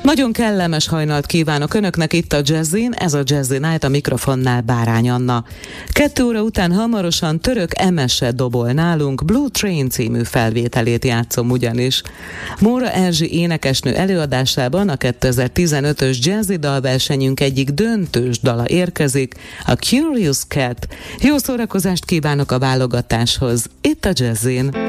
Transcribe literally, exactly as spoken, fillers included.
Nagyon kellemes hajnalt kívánok Önöknek itt a Jazzin, ez a Jazzy Night, a mikrofonnál Bárány Anna. Kettő óra után hamarosan Török Emese dobol nálunk, Blue Train című felvételét játszom ugyanis. Móra Erzsi énekesnő előadásában a kétezer-tizenötös Jazzy dalversenyünk egyik döntős dala érkezik, a Curious Cat. Jó szórakozást kívánok a válogatáshoz, itt a Jazzin.